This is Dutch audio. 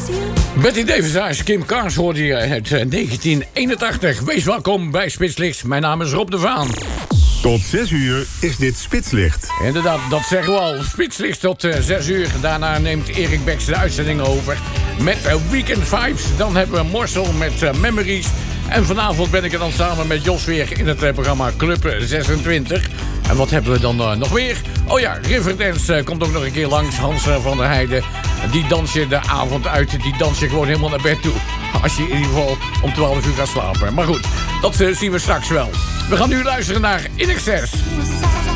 Betty Davis, Kim Carnes hoorde je uit 1981. Wees welkom bij Spitslicht. Mijn naam is Rob de Vaan. Tot 6 uur is dit Spitslicht. Inderdaad, dat zeggen we al. Spitslicht tot 6 uur. Daarna neemt Erik Beks de uitzending over met Weekend Vibes. Dan hebben we Morsel met Memories. En vanavond ben ik er dan samen met Jos weer in het programma Club 26. En wat hebben we dan nog meer? Oh ja, Riverdance komt ook nog een keer langs. Hans van der Heijden, die dans je de avond uit. Die dans je gewoon helemaal naar bed toe. Als je in ieder geval om 12 uur gaat slapen. Maar goed, dat zien we straks wel. We gaan nu luisteren naar In Excess.